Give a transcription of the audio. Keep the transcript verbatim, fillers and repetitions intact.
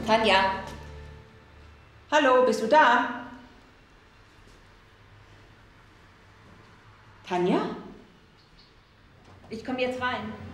Tanja. Hallo, bist du da? Tanja? Ich komme jetzt rein.